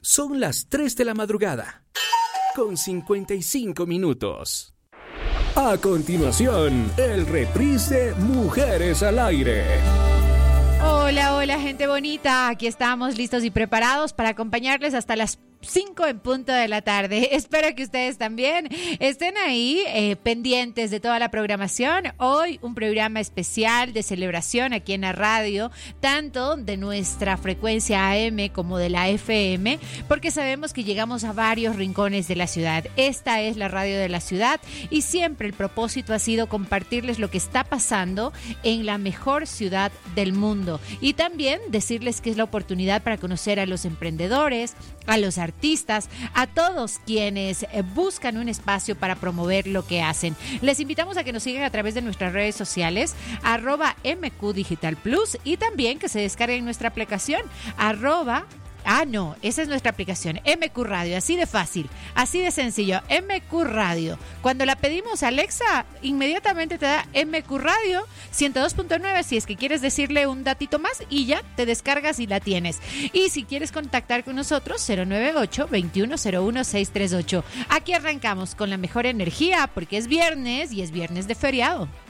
Son las 3 de la madrugada, con 55 minutos. A continuación, el reprise Mujeres al Aire. Hola, hola, gente bonita. Aquí estamos listos y preparados para acompañarles hasta las 5 en punto de la tarde. Espero que ustedes también estén ahí pendientes de toda la programación. Hoy un programa especial de celebración aquí en la radio, tanto de nuestra frecuencia AM como de la FM, porque sabemos que llegamos a varios rincones de la ciudad. Esta es la radio de la ciudad y siempre el propósito ha sido compartirles lo que está pasando en la mejor ciudad del mundo y también decirles que es la oportunidad para conocer a los emprendedores, a los artistas, a todos quienes buscan un espacio para promover lo que hacen. Les invitamos a que nos sigan a través de nuestras redes sociales, @MQ Digital Plus, y también que se descarguen nuestra aplicación, esa es nuestra aplicación, MQ Radio, así de fácil, así de sencillo, MQ Radio. Cuando la pedimos a Alexa, inmediatamente te da MQ Radio 102.9 si es que quieres decirle un datito más y ya te descargas y la tienes. Y si quieres contactar con nosotros, 098-2101-638. Aquí arrancamos con la mejor energía porque es viernes y es viernes de feriado.